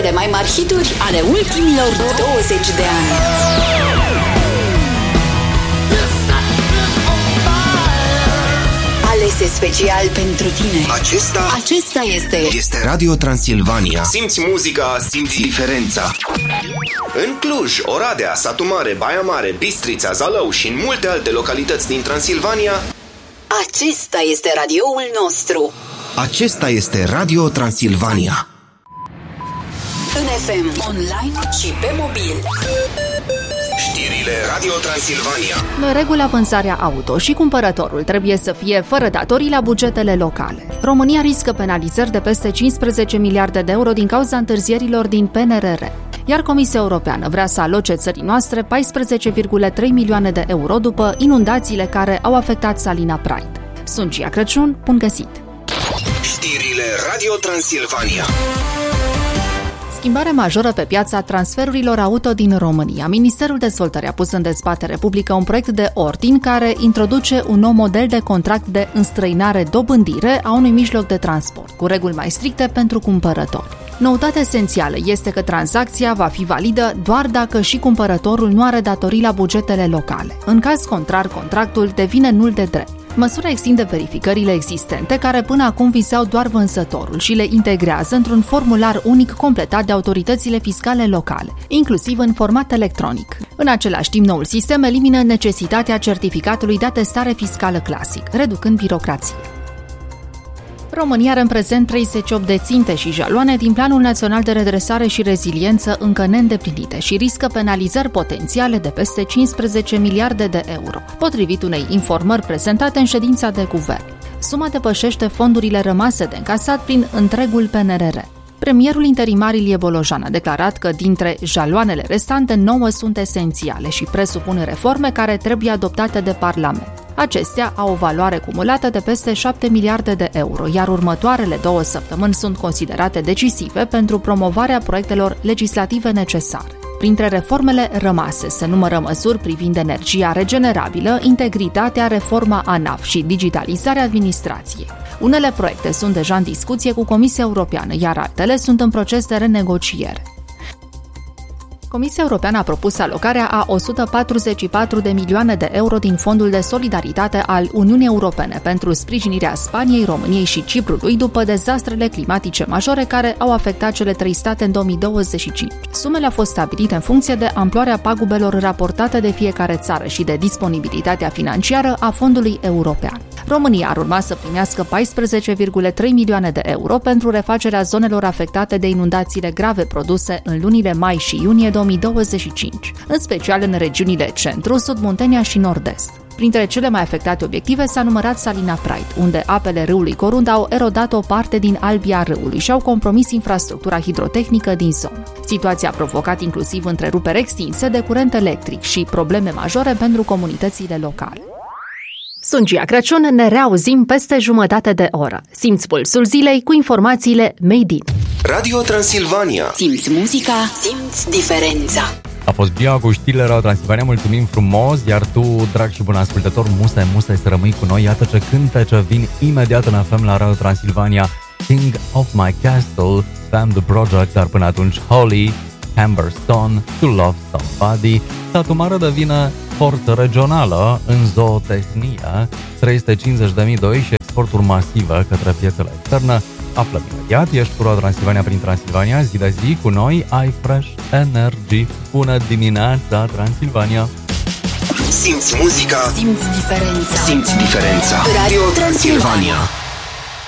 Cele mai mari hituri ale ultimilor 20 de ani. Alese special pentru tine. Acesta este Radio Transilvania. Simți muzica, simți diferența. În Cluj, Oradea, Satu Mare, Baia Mare, Bistrița, Zalău și în multe alte localități din Transilvania, acesta este radioul nostru. Acesta este Radio Transilvania. În FM, online și pe mobil. Știrile Radio Transilvania. În regulă, vânzarea auto și cumpărătorul trebuie să fie fără datorii la bugetele locale. România riscă penalizări de peste 15 miliarde de euro din cauza întârzierilor din PNRR. Iar Comisia Europeană vrea să aloce țării noastre 14,3 milioane de euro după inundațiile care au afectat Salina Pride. Sunt Gia Crăciun, bun găsit! Știrile Radio Transilvania. Schimbare majoră pe piața transferurilor auto din România. Ministerul Dezvoltării a pus în dezbatere publică un proiect de ordin care introduce un nou model de contract de înstrăinare-dobândire a unui mijloc de transport, cu reguli mai stricte pentru cumpărători. Noutatea esențială este că tranzacția va fi validă doar dacă și cumpărătorul nu are datorii la bugetele locale. În caz contrar, contractul devine nul de drept. Măsura extinde verificările existente, care până acum vizau doar vânzătorul, și le integrează într-un formular unic completat de autoritățile fiscale locale, inclusiv în format electronic. În același timp, noul sistem elimină necesitatea certificatului de atestare fiscală clasic, reducând birocrația. România are în prezent 38 de ținte și jaloane din Planul Național de Redresare și Reziliență încă neîndeplinite și riscă penalizări potențiale de peste 15 miliarde de euro, potrivit unei informări prezentate în ședința de guvern. Suma depășește fondurile rămase de încasat prin întregul PNRR. Premierul interimar Ilie Bolojan a declarat că dintre jaloanele restante 9 sunt esențiale și presupun reforme care trebuie adoptate de Parlament. Acestea au o valoare cumulată de peste 7 miliarde de euro, iar următoarele 2 săptămâni sunt considerate decisive pentru promovarea proiectelor legislative necesare. Printre reformele rămase se numără măsuri privind energia regenerabilă, integritatea, reforma ANAF și digitalizarea administrației. Unele proiecte sunt deja în discuție cu Comisia Europeană, iar altele sunt în proces de renegociere. Comisia Europeană a propus alocarea a 144 de milioane de euro din Fondul de Solidaritate al Uniunii Europene pentru sprijinirea Spaniei, României și Ciprului după dezastrele climatice majore care au afectat cele 3 state în 2025. Sumele au fost stabilite în funcție de amploarea pagubelor raportate de fiecare țară și de disponibilitatea financiară a fondului european. România ar urma să primească 14,3 milioane de euro pentru refacerea zonelor afectate de inundațiile grave produse în lunile mai și iunie 2025, în special în regiunile Centru, Sud, Muntenia și Nord-Est. Printre cele mai afectate obiective s-a numărat Salina Pride, unde apele râului Corund au erodat o parte din albia râului și au compromis infrastructura hidrotehnică din zonă. Situația a provocat inclusiv întreruperi extinse de curent electric și probleme majore pentru comunitățile locale. Sunt Gia Crăciun, ne reauzim peste jumătate de oră. Simți pulsul zilei cu informațiile Made in Radio Transilvania. Simți muzica, simți diferența. A fost Gia cu știrile Radio Transilvania, mulțumim frumos, iar tu, drag și bun ascultător, musai să rămâi cu noi. Iată ce cântece vin imediat în FM la Radio Transilvania. King of My Castle, Sam The Project, dar până atunci Holly, Hammerstone, To Love Somebody. Satu Mare devine forță regională în zootehnie, 350.000 de oi și exporturi masive către piețele externe. Află imediat, ești cu Radio Transilvania prin Transilvania, zi de zi cu noi, ai fresh energy. Bună dimineața, Transilvania! Simți muzica, simți diferența. simți diferența. Radio Transilvania.